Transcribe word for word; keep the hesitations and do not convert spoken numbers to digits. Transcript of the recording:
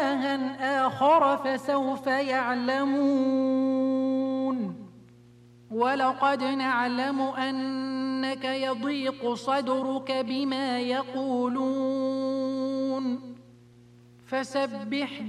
إلها آخر فسوف يعلمون ولقد نعلم أنك يضيق صدرك بما يقولون فسبح